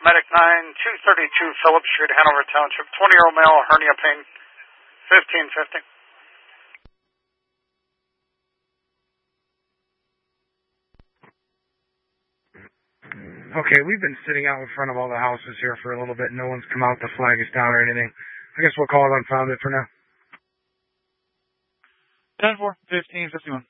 Medic 9, 232 Phillips Street, Hanover Township, 20-year-old male, hernia pain, 1550. Okay, we've been sitting out in front of all the houses here for a little bit. No one's come out to flag us down or anything. I guess we'll call it unfounded for now. 10-4, 1551.